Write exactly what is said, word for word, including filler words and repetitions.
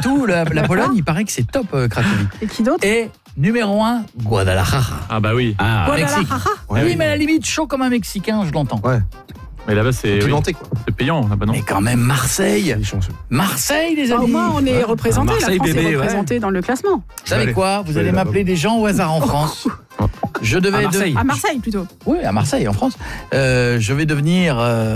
tout, la, la Pologne, il paraît que c'est top, euh, Cracovie. Et qui d'autre? Et numéro un, Guadalajara. Ah bah oui. Ah, Guadalajara. Mexique. Ouais, oui, oui. mais à la limite, chaud comme un Mexicain, je l'entends. Ouais. Mais là-bas, c'est oui, Pimenté, quoi. c'est payant, là-bas, non? Mais quand même, Marseille. Il est chanceux. Marseille, les Ah, amis. au moins, on est représenté. Ah, La Marseille, France bébé, est ouais. représentée dans le classement. Vous savez Allez. quoi? Vous Allez, allez là-bas. m'appeler des gens au hasard en France. Je devais À Marseille. À Marseille, plutôt. Oui, à Marseille, en France. Euh, je vais devenir... euh,